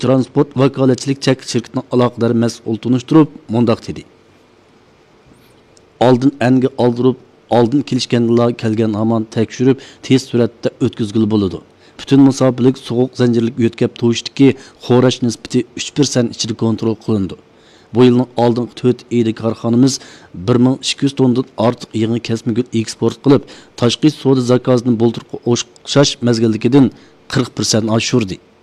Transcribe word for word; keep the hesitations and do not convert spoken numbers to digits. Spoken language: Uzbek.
transport vakolatchilik chek shirkatining aloqador mas'ul tunishtirib mundaq dedi. Oldin anga oldirib, oldin kelishganlar kelgan hamon tekshirib, tez suratda o'tkazgili bo'ladi. Bütün musofirlik soğuk zincirlik yo'tkab to'yishdiki, xo'rash nisbati uch persent ichida kontrol qilindi. Bu yilning oldingi to'rt oyida korxonamiz bir ming ikki yuz tonnadan ortiq yangi kesma gul eksport qilib, tashqi savdo zakazini bo'ltirib o'xshash mezgildikidan qirq persent oshirdi.